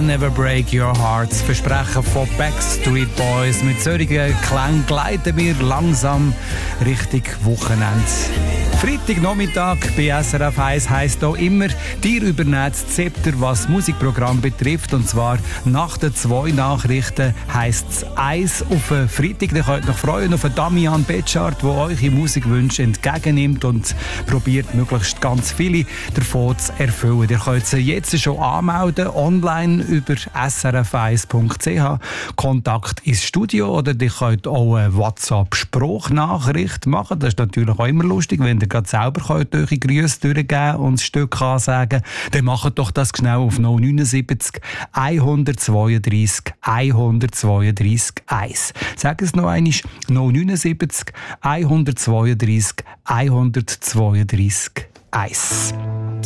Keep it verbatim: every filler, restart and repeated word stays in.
Never Break Your Heart. Das Versprechen von Backstreet Boys. Mit solchen Klängen gleiten wir langsam Richtung Wochenende. Freitagnachmittag bei S R F eins heisst hier immer, dir übernimmt das Zepter, was Musikprogramm betrifft. Und zwar nach den zwei Nachrichten heisst es eins auf den Freitag. Ihr könnt euch freuen auf Damian Betschart, der eure Musikwünsche entgegennimmt und probiert, möglichst ganz viele davon zu erfüllen. Ihr könnt sie jetzt schon anmelden, online über s r f eins punkt c h. Kontakt ins Studio oder ihr könnt auch eine WhatsApp-Spruchnachricht machen. Das ist natürlich auch immer lustig, wenn ihr gerade selber könnt eure Grüße durchgeben und das Stück ansagen. Dann macht doch das schnell auf null neun sieben eins eins zwei drei eins zwei eins. Sag es noch einmal, null neun sieben eins zwei drei eins zwei drei eins.